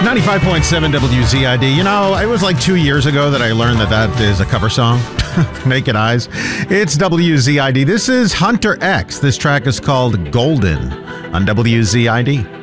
95.7 WZID. You know, it was like 2 years ago that I learned that is a cover song. Naked Eyes. It's WZID. This is Hunter X. This track is called Golden on WZID.